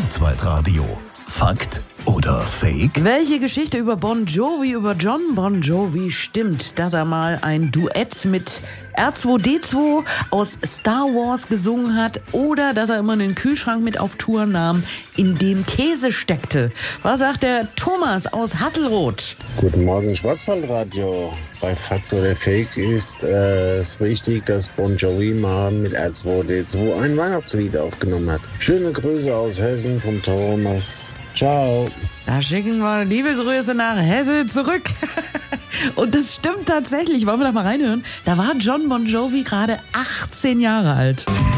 Kurzweitradio. Fakt oder Fake? Welche Geschichte über John Bon Jovi stimmt, dass er mal ein Duett mit R2D2 aus Star Wars gesungen hat oder dass er immer einen Kühlschrank mit auf Tour nahm, in dem Käse steckte? Was sagt der Thomas aus Hasselroth? Guten Morgen, Schwarzwaldradio. Bei Fakt oder Fake ist es richtig, dass Bon Jovi mal mit R2D2 ein Weihnachtslied aufgenommen hat. Schöne Grüße aus Hessen vom Thomas. Ciao. Da schicken wir liebe Grüße nach Hesse zurück. Und das stimmt tatsächlich. Wollen wir da mal reinhören? Da war John Bon Jovi gerade 18 Jahre alt.